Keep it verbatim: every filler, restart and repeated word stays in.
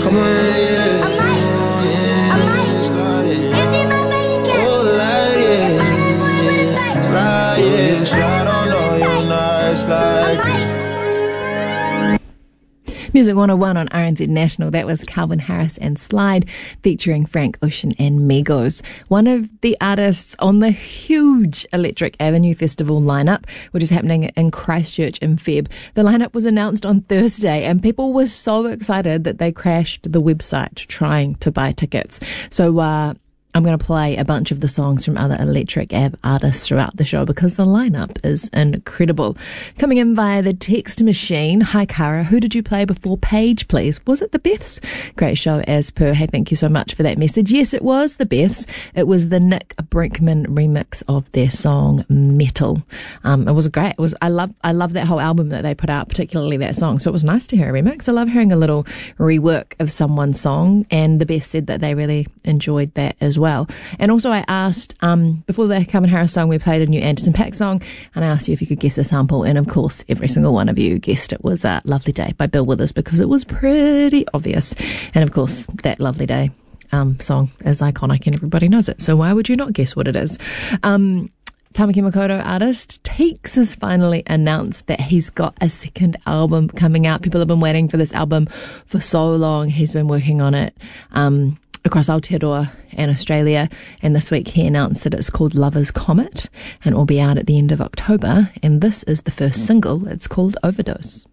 Music one oh one on R N Z National. That was Calvin Harris and Slide featuring Frank Ocean and Migos. One of the artists on the huge Electric Avenue Festival lineup, which is happening in Christchurch in Feb. The lineup was announced on Thursday and people were so excited that they crashed the website trying to buy tickets. So, uh, I'm going to play a bunch of the songs from other Electric Ave artists throughout the show because the lineup is incredible. Coming in via the text machine, hi Cara, who did you play before Paige, please? Was it the Beths? Great show as per. Hey, thank you so much for that message. Yes, it was the Beths. It was the Nick Brinkman remix of their song Metal. Um, it was great. It was. I love. I love that whole album that they put out, particularly that song. So it was nice to hear a remix. I love hearing a little rework of someone's song, and the Beths said that they really enjoyed that as well. And also I asked, um, before the Calvin Harris song, we played a new Anderson .Paak song, and I asked you if you could guess the sample, and of course every single one of you guessed it was uh, Lovely Day by Bill Withers, because it was pretty obvious. And of course that Lovely Day um, song is iconic and everybody knows it, so why would you not guess what it is? Um, Tamaki Makoto artist Teeks has finally announced that he's got a second album coming out. People have been waiting for this album for so long. He's been working on it um, across Aotearoa and Australia, and this week he announced that it's called Lover's Comet and will be out at the end of October, and this is the first single. It's called Overdose.